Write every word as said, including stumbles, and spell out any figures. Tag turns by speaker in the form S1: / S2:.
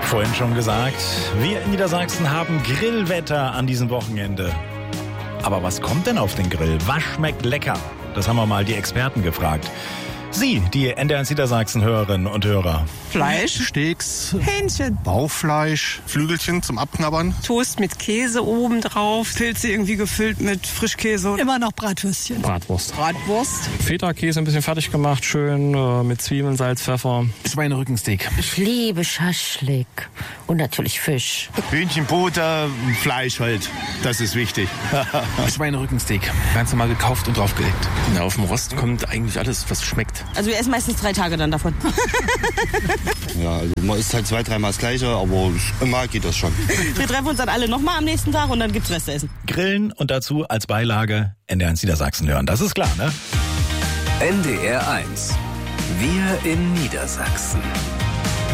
S1: Vorhin schon gesagt, wir in Niedersachsen haben Grillwetter an diesem Wochenende. Aber was kommt denn auf den Grill? Was schmeckt lecker? Das haben wir mal die Experten gefragt. Sie, die N D R eins Niedersachsen-Hörerinnen und Hörer.
S2: Fleisch,
S3: Steaks,
S2: Hähnchen,
S3: Bauchfleisch, Flügelchen zum Abknabbern.
S2: Toast mit Käse oben drauf, Pilze irgendwie gefüllt mit Frischkäse.
S4: Immer noch Bratwürstchen.
S5: Bratwurst.
S2: Bratwurst.
S5: Feta-Käse ein bisschen fertig gemacht, schön äh, mit Zwiebeln, Salz, Pfeffer.
S3: Schweinerückensteak.
S6: Ich liebe Schaschlik und natürlich Fisch.
S7: Hühnchenbutter, Fleisch halt. Das ist wichtig.
S3: Schweinerückensteak. Ganz normal gekauft und draufgelegt.
S5: Ja, auf dem Rost kommt eigentlich alles, was schmeckt.
S2: Also wir essen meistens drei Tage dann davon.
S7: Ja, also man isst halt zwei, dreimal das Gleiche, aber immer geht das schon.
S2: Wir treffen uns dann alle nochmal am nächsten Tag und dann gibt's Restessen.
S1: Grillen und dazu als Beilage N D R eins Niedersachsen hören. Das ist klar, ne?
S8: N D R eins. Wir in Niedersachsen.